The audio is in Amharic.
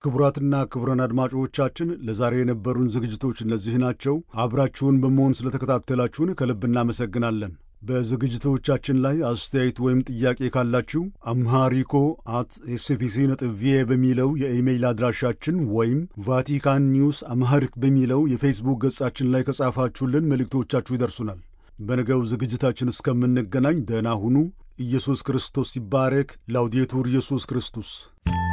ክቡራትና ክቡራን አድማጮቻችን ለዛሬ የነበሩን ዝግጅቶች እነዚህ ናቸው። አብራችሁን በመሆን ስለተከታተላችሁን ከልብ እናመሰግናለን። በዝግጅቶቻችን ላይ አስተያየት ወይም ጥያቄ ካላችሁ amharico@sbc.va በሚለው የኢሜይል አድራሻችን ወይም ቫቲካን ኒውስ አምሃሪክ በሚለው የፌስቡክ ገጻችን ላይ ከጻፋችሁልን መልእክቶቻችሁ ይደርሱናል። በነገው ዝግጅታችን እስከምንገናኝ ደህና ሁኑ። ኢየሱስ ክርስቶስ ይባረክ። ላውዴቱር ኢየሱስ ክርስቶስ